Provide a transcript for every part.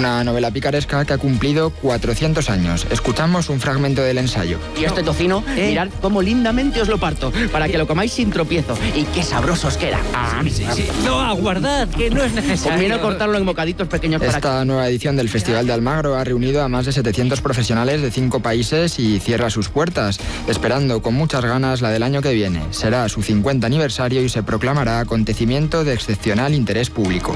Una novela picaresca que ha cumplido 400 años. Escuchamos un fragmento del ensayo. Y este tocino, mirad cómo lindamente os lo parto, para que lo comáis sin tropiezo. Y qué sabrosos que eran. Sí. No, aguardad, que no es necesario. Conviene cortarlo en bocaditos pequeños para Esta nueva edición del Festival de Almagro ha reunido a más de 700 profesionales de 5 países y cierra sus puertas, esperando con muchas ganas la del año que viene. Será su 50 aniversario y se proclamará acontecimiento de excepcional interés público.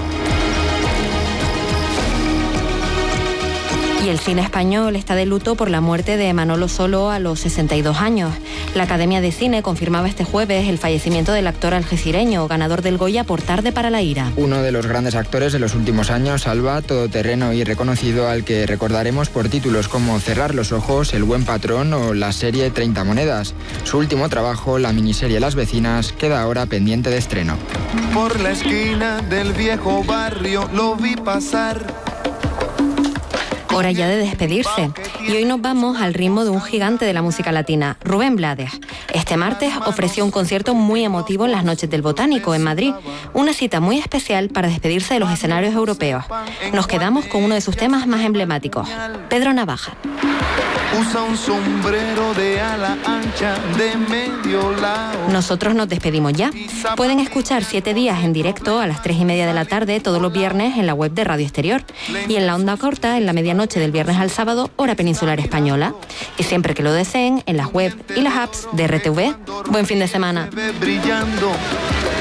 Y el cine español está de luto por la muerte de Manolo Solo a los 62 años. La Academia de Cine confirmaba este jueves el fallecimiento del actor algecireño, ganador del Goya por Tarde para la ira. Uno de los grandes actores de los últimos años, Alba, todoterreno y reconocido, al que recordaremos por títulos como Cerrar los ojos, El buen patrón o la serie 30 monedas. Su último trabajo, la miniserie Las vecinas, queda ahora pendiente de estreno. Por la esquina del viejo barrio lo vi pasar. Hora ya de despedirse. Y hoy nos vamos al ritmo de un gigante de la música latina, Rubén Blades. Este martes ofreció un concierto muy emotivo en las Noches del Botánico, en Madrid. Una cita muy especial para despedirse de los escenarios europeos. Nos quedamos con uno de sus temas más emblemáticos, Pedro Navaja. Usa un sombrero de ala ancha de medio lado. Nosotros nos despedimos ya. Pueden escuchar 7 días en directo a las 3:30 de la tarde todos los viernes en la web de Radio Exterior y en la onda corta en la medianoche del viernes al sábado, hora peninsular española. Y siempre que lo deseen, en las web y las apps de RTV. Buen fin de semana. Brillando.